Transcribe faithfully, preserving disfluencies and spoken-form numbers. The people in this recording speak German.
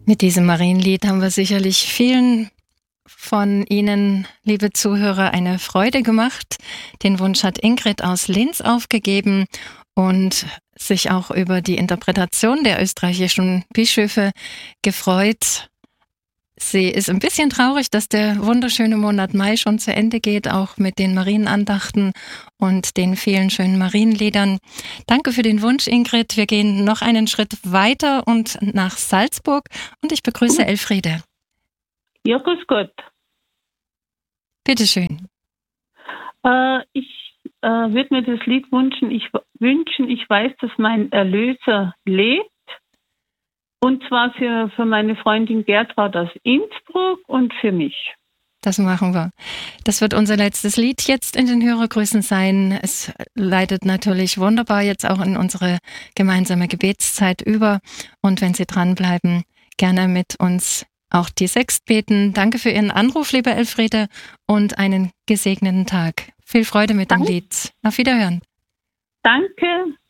Mit diesem Marienlied haben wir sicherlich vielen von Ihnen, liebe Zuhörer, eine Freude gemacht. Den Wunsch hat Ingrid aus Linz aufgegeben und sich auch über die Interpretation der österreichischen Bischöfe gefreut. Sie ist ein bisschen traurig, dass der wunderschöne Monat Mai schon zu Ende geht, auch mit den Marienandachten und den vielen schönen Marienliedern. Danke für den Wunsch, Ingrid. Wir gehen noch einen Schritt weiter und nach Salzburg und ich begrüße Elfriede. Ja, grüß Gott. Bitteschön. Äh, ich äh, würde mir das Lied wünschen, ich, wünschen, ich weiß, dass mein Erlöser lebt. Und zwar für, für meine Freundin Gertrud aus Innsbruck und für mich. Das machen wir. Das wird unser letztes Lied jetzt in den Hörergrüßen sein. Es leitet natürlich wunderbar jetzt auch in unsere gemeinsame Gebetszeit über. Und wenn Sie dranbleiben, gerne mit uns auch die Sext beten. Danke für Ihren Anruf, liebe Elfriede, und einen gesegneten Tag. Viel Freude mit Danke. dem Lied. Auf Wiederhören. Danke.